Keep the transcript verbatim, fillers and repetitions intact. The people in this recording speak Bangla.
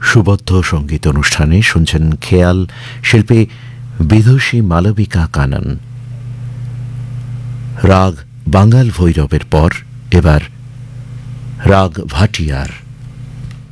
সুবদ্ধ সঙ্গীত অনুষ্ঠানে শুনছেন খেয়াল শিল্পী বিদুষী মালবিকা কানন। রাগ বাঙ্গাল ভৈরবের পর এবার রাগ ভাটিয়ার।